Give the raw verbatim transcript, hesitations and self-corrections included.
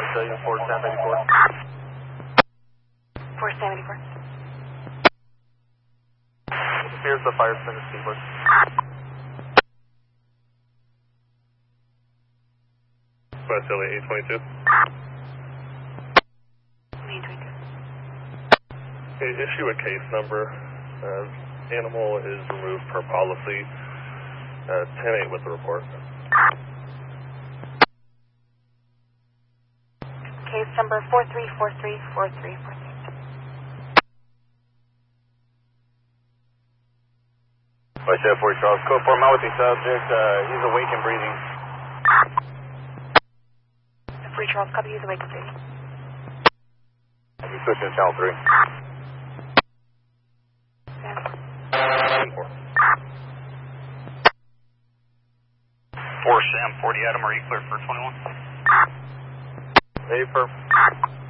Brazilian four seventy-four. four seventy-four. Here's the fire center Seabird. Vasily eight twenty-two. eight twenty-two. Issue a case number. Uh, animal is removed per policy. Uh, ten eight with the report. Case number four three four three four three four three. West F four Charles, code four, out with the subject. Uh, he's awake and breathing. Free Charles, copy, he's awake and breathing. He's switching to channel three. Yeah. four. four Sam, forty Adam, are you clear for twenty-one? Hey, for